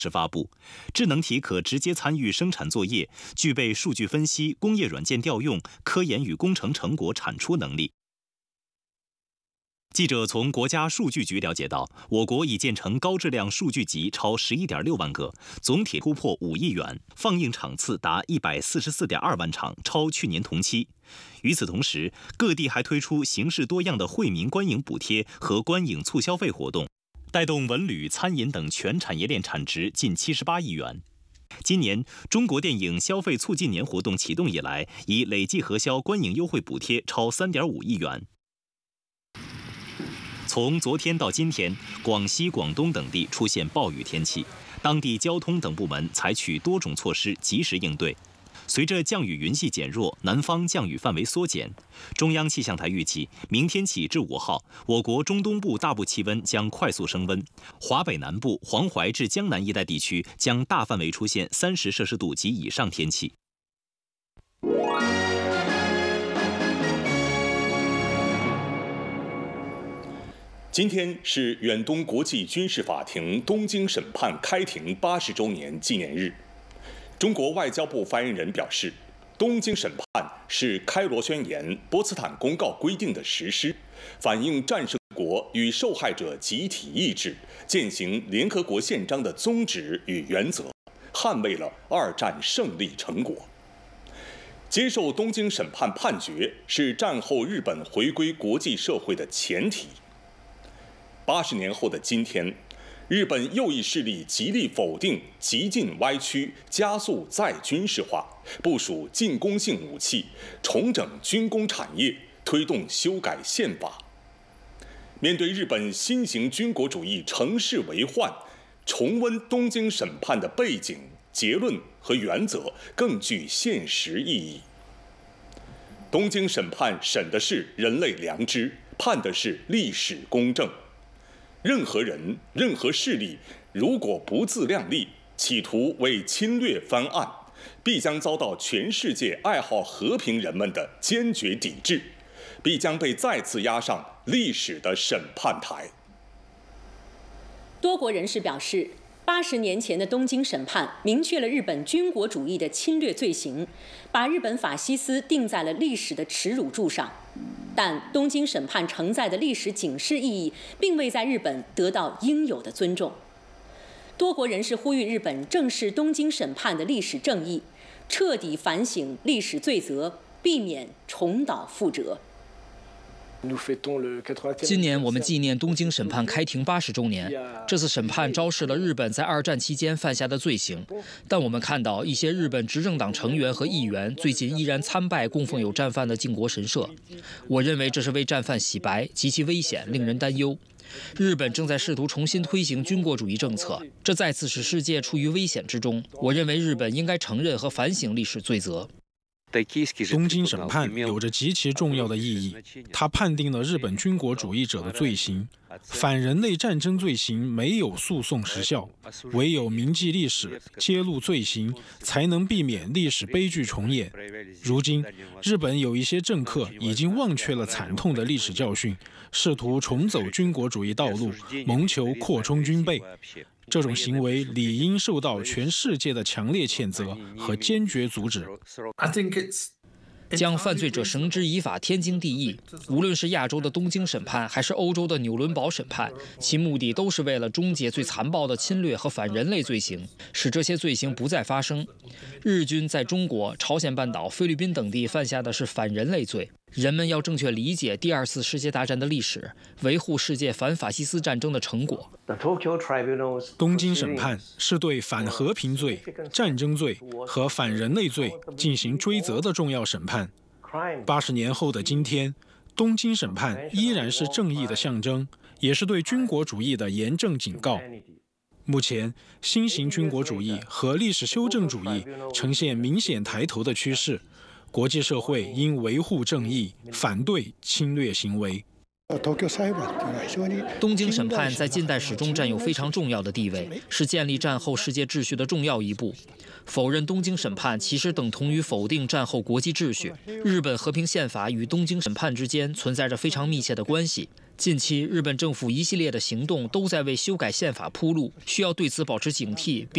是发布，智能体可直接参与生产作业，具备数据分析、工业软件调用、科研与工程成果产出能力。记者从国家数据局了解到，我国已建成高质量数据集超11.6万个，总体突破5亿元，放映场次达144.2万场，超去年同期。与此同时，各地还推出形式多样的惠民观影补贴和观影促消费活动，带动文旅、餐饮等全产业链产值近78亿元。今年中国电影消费促进年活动启动以来，已累计核销观影优惠补贴超3.5亿元。从昨天到今天，广西、广东等地出现暴雨天气，当地交通等部门采取多种措施及时应对。随着降雨云系减弱，南方降雨范围缩减。中央气象台预计，明天起至5号，我国中东部大部气温将快速升温，华北南部、黄淮至江南一带地区将大范围出现30摄氏度及以上天气。 今天是远东国际军事法庭东京审判开庭80周年纪念日。中国外交部发言人表示，东京审判是开罗宣言、波茨坦公告规定的实施，反映战胜国与受害者集体意志，践行联合国宪章的宗旨与原则，捍卫了2战胜利成果。接受东京审判判决是战后日本回归国际社会的前提。80年后的今天，日本右翼势力极力否定激进歪曲，加速再军事化，部署进攻性武器，重整军工产业，推动修改宪法。面对日本新型军国主义乘势为患，重温东京审判的背景、结论和原则更具现实意义。东京审判审的是人类良知，判的是历史公正。任何人、任何势力，如果不自量力，企图为侵略翻案，必将遭到全世界爱好和平人们的坚决抵制，必将被再次押上历史的审判台。 多国人士表示，80年前的东京审判明确了日本军国主义的侵略罪行，把日本法西斯定在了历史的耻辱柱上。但东京审判承载的历史警示意义，并未在日本得到应有的尊重。多国人士呼吁日本正视东京审判的历史正义，彻底反省历史罪责，避免重蹈覆辙。 今年我们纪念东京审判开庭80周年。这次审判昭示了日本在2战期间犯下的罪行，但我们看到一些日本执政党成员和议员最近依然参拜供奉有战犯的靖国神社。我认为这是为战犯洗白，极其危险，令人担忧。日本正在试图重新推行军国主义政策，这再次使世界处于危险之中。我认为日本应该承认和反省历史罪责。 东京审判有着极其重要的意义，它判定了日本军国主义者的罪行。反人类战争罪行没有诉讼时效，唯有铭记历史、揭露罪行，才能避免历史悲剧重演。如今，日本有一些政客已经忘却了惨痛的历史教训，试图重走军国主义道路，谋求扩充军备。这种行为理应受到全世界的强烈谴责和坚决阻止。 将犯罪者绳之以法天经地义。无论是亚洲的东京审判，还是欧洲的纽伦堡审判，其目的都是为了终结最残暴的侵略和反人类罪行，使这些罪行不再发生。日军在中国、朝鲜半岛、菲律宾等地犯下的是反人类罪。人们要正确理解第2次世界大战的历史，维护世界反法西斯战争的成果。 东京审判是对反和平罪、战争罪和反人类罪进行追责的重要审判。80年后的今天，东京审判依然是正义的象征，也是对军国主义的严正警告。目前，新型军国主义和历史修正主义呈现明显抬头的趋势。国际社会应维护正义，反对侵略行为。 东京审判在近代史中占有非常重要的地位，是建立战后世界秩序的重要一步。否认东京审判其实等同于否定战后国际秩序。日本和平宪法与东京审判之间存在着非常密切的关系。近期，日本政府一系列的行动都在为修改宪法铺路，需要对此保持警惕。